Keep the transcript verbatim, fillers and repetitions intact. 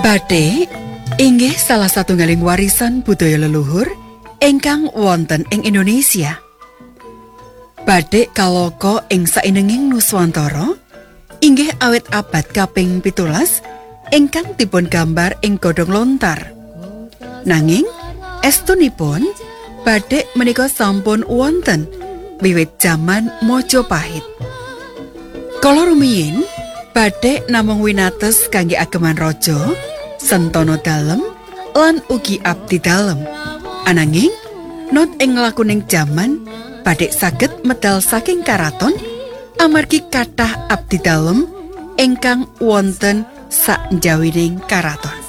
Bathik inggih salah satunggaling warisan budaya leluhur ingkang wonten ing Indonesia. Bathik kaloka ing sainenging Nuswantara inggih awit abad kaping pitulas ingkang dipun gambar ing godhong lontar. Nanging estunipun bathik menika sampun wonten wiwit jaman Majapahit. Kala rumiyin bathik namung winates kangge ageman raja, sentana dalem lan ugi abdi dalem. Ananging not ing lakuning jaman bathik saged medal saking karaton amargi kathah abdi dalem ingkang wonten sakjawining karaton.